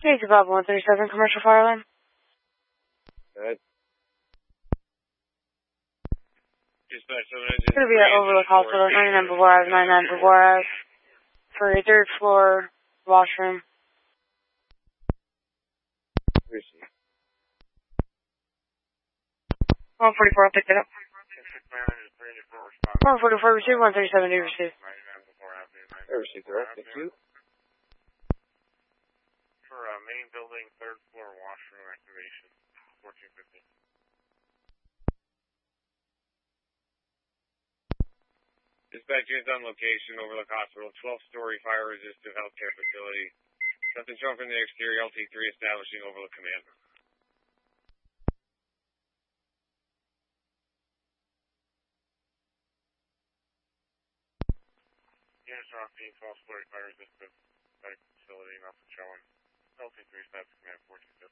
Hey, it's Bob 137, commercial fire alarm. Good. It's going to be at Overlook Hospital, 99 Bavora Ave, 99 Bavora Ave, for a third floor washroom. Receive. 144, I'll pick that up. 144, receive, 137, do receive. I received direct, thank you. For main building, third floor washroom activation, 1450. Dispatch units on location, Overlook Hospital, 12-story fire-resistant healthcare facility. Something shown from the exterior, LT3 establishing Overlook Command. Units are off being 12-story fire-resistant facility, nothing showing. LT3 status command 1450.